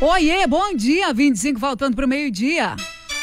Oiê, bom dia, 25 faltando pro meio-dia.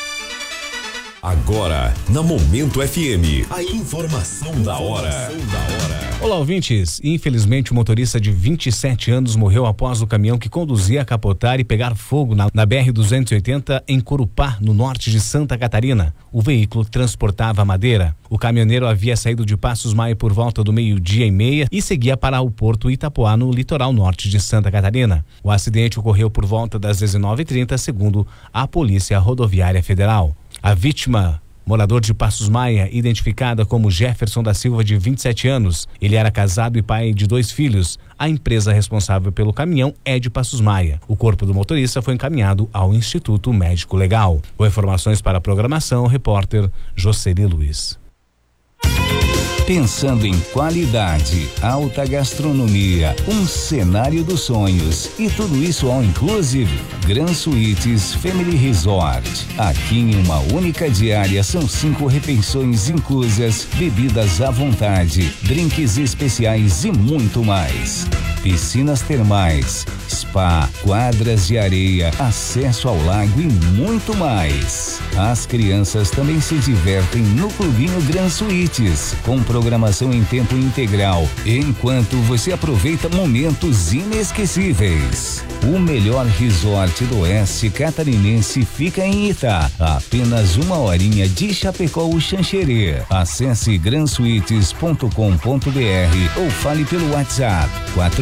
Agora, na Momento FM, a informação da hora. Olá, ouvintes. Infelizmente, o motorista de 27 anos morreu após o caminhão que conduzia a capotar e pegar fogo na BR-280 em Corupá, no norte de Santa Catarina. O veículo transportava madeira. O caminhoneiro havia saído de Passos Maia por volta do 12:30 e seguia para o Porto Itapoá, no litoral norte de Santa Catarina. O acidente ocorreu por volta das 19:30, segundo a Polícia Rodoviária Federal. A vítima, morador de Passos Maia, identificada como Jefferson da Silva, de 27 anos. Ele era casado e pai de 2 filhos. A empresa responsável pelo caminhão é de Passos Maia. O corpo do motorista foi encaminhado ao Instituto Médico Legal. Com informações para a programação, o repórter Jocely Luiz. Pensando em qualidade, alta gastronomia, um cenário dos sonhos e tudo isso all inclusive, Gran Suites Family Resort. Aqui em uma única diária são 5 refeições inclusas, bebidas à vontade, drinks especiais e muito mais. Piscinas termais, spa, quadras de areia, acesso ao lago e muito mais. As crianças também se divertem no Clubinho Gran Suites, com programação em tempo integral, enquanto você aproveita momentos inesquecíveis. O melhor resort do oeste catarinense fica em Itá, a apenas 1 horinha de Chapecó ou Xanxerê. Acesse gransuites.com.br ou fale pelo WhatsApp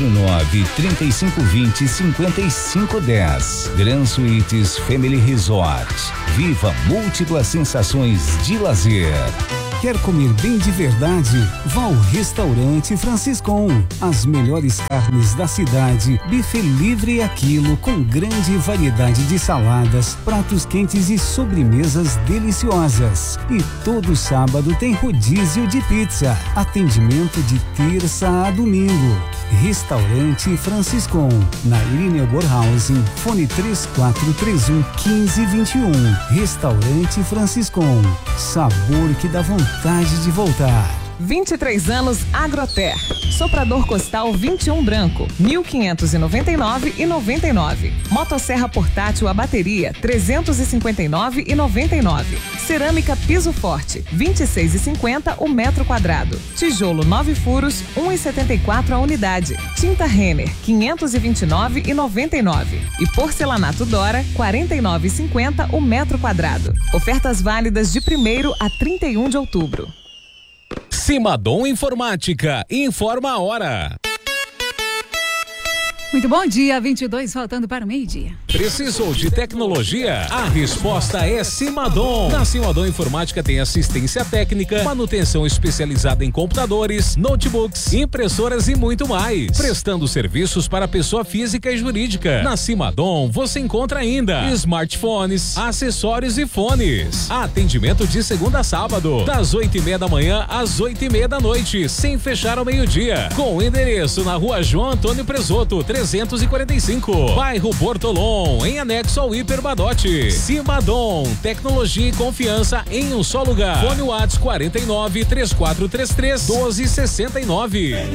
49-3520-5510. Gran Suites Family Resort. Viva múltiplas sensações de lazer. Quer comer bem de verdade? Vá ao Restaurante Franciscon. As melhores carnes da cidade, buffet livre a quilo com grande variedade de saladas, pratos quentes e sobremesas deliciosas. E todo sábado tem rodízio de pizza. Atendimento de terça a domingo. Restaurante Franciscon, na Irineu Borhausen, fone 3431-1521. Restaurante Franciscon, sabor que dá vontade de voltar. 23 anos Agroter. Soprador Costal 21 branco, 1.599,99. Motosserra portátil a bateria, 359,99. Cerâmica piso forte, 26,50 o metro quadrado. Tijolo 9 furos, 1,74 a unidade. Tinta Renner, 529,99. E porcelanato Dora, 49,50 o metro quadrado. Ofertas válidas de 1º a 31 de outubro. Simadom Informática, informa a hora. Muito bom dia, 22 faltando para o meio-dia. Precisou de tecnologia? A resposta é Simadom. Na Simadom Informática tem assistência técnica, manutenção especializada em computadores, notebooks, impressoras e muito mais. Prestando serviços para pessoa física e jurídica. Na Simadom você encontra ainda smartphones, acessórios e fones. Atendimento de segunda a sábado, das 8:30 da manhã às 8:30 da noite, sem fechar ao meio-dia. Com o endereço na Rua João Antônio Presoto, 345, bairro Bortolom, em anexo ao Hiper Badote. Simadom, tecnologia e confiança em um só lugar. Fone WhatsApp 49-3433-1269.